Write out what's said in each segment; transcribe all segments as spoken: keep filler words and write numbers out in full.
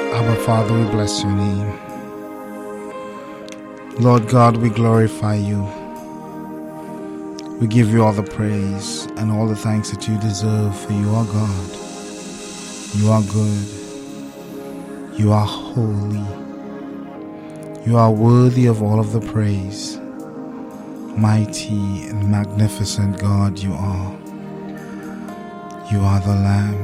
Abba Father, we bless your name. Lord God, we glorify you. We give you all the praise and all the thanks that you deserve, for you are God. You are good. You are holy. You are worthy of all of the praise. Mighty and magnificent God you are. You are the Lamb.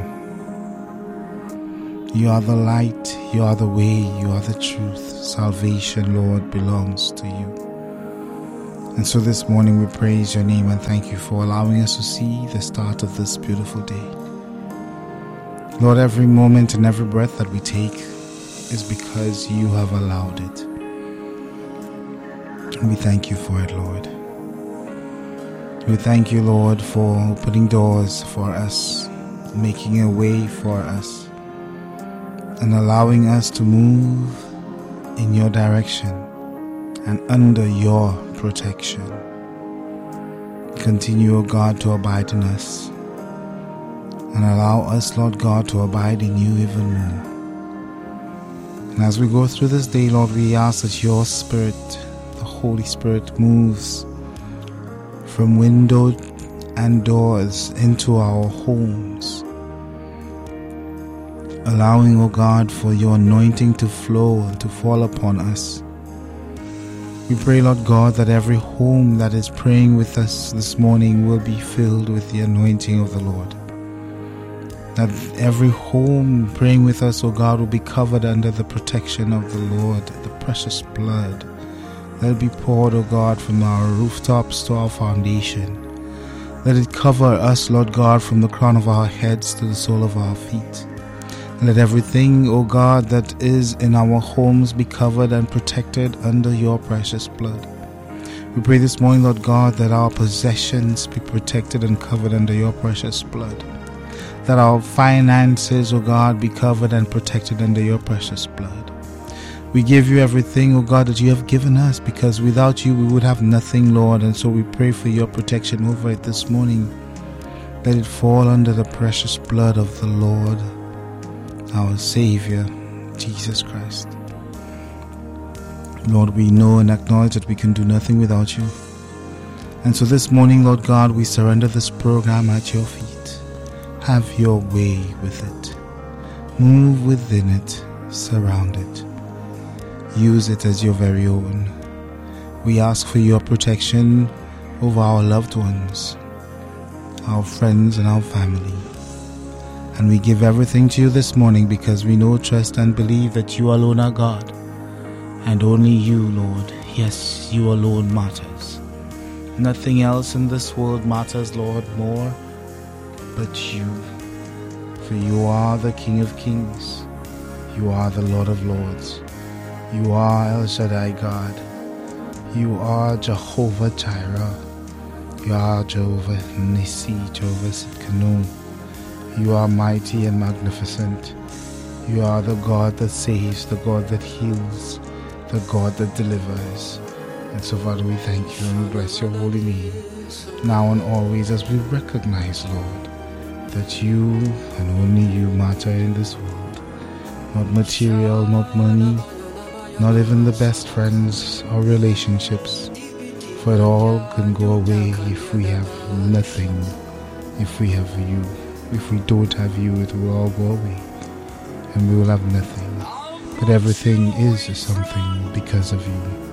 You are the light. You are the way. You are the truth. Salvation, Lord, belongs to you. And so this morning we praise your name and thank you for allowing us to see the start of this beautiful day. Lord, every moment and every breath that we take is because you have allowed it. And we thank you for it, Lord. We thank you, Lord, for opening doors for us, making a way for us, and allowing us to move in your direction and under your protection. Continue, O God, to abide in us and allow us, Lord God, to abide in you even more. And as we go through this day, Lord, we ask that your Spirit, the Holy Spirit, moves from window and doors into our homes, allowing, O God, for your anointing to flow and to fall upon us. We pray, Lord God, that every home that is praying with us this morning will be filled with the anointing of the Lord. That every home praying with us, O God, will be covered under the protection of the Lord, the precious blood that will be poured, O God, from our rooftops to our foundation. Let it cover us, Lord God, from the crown of our heads to the sole of our feet. Let everything, O God, that is in our homes be covered and protected under your precious blood. We pray this morning, Lord God, that our possessions be protected and covered under your precious blood. That our finances, O God, be covered and protected under your precious blood. We give you everything, O God, that you have given us, because without you we would have nothing, Lord. And so we pray for your protection over it this morning. Let it fall under the precious blood of the Lord, our Savior, Jesus Christ. Lord, we know and acknowledge that we can do nothing without you. And so this morning, Lord God, we surrender this program at your feet. Have your way with it. Move within it. Surround it. Use it as your very own. We ask for your protection over our loved ones, our friends and our family. And we give everything to you this morning because we know, trust and believe that you alone are God. And only you, Lord. Yes, you alone matters. Nothing else in this world matters, Lord, more but you. For you are the King of Kings. You are the Lord of Lords. You are El Shaddai God. You are Jehovah Jireh. You are Jehovah Nissi, Jehovah Sidkenu. You are mighty and magnificent. You are the God that saves, the God that heals, the God that delivers. And so, Father, we thank you and we bless your holy name, now and always, as we recognize, Lord, that you and only you matter in this world. Not material, not money, not even the best friends or relationships, for it all can go away if we have nothing, if we have you. If we don't have you, it will all go away and we will have nothing. But everything is something because of you.